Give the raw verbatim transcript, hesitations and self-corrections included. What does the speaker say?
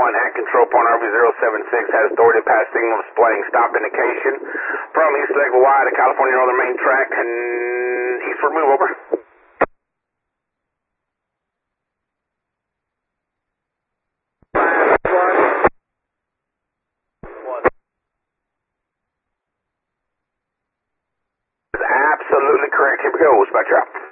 one at control point R V zero seven six has authority to pass signal displaying stop indication from East Lake Y to California Northern Main Track and eastward move, over. Absolutely correct. Here we go. Spectra.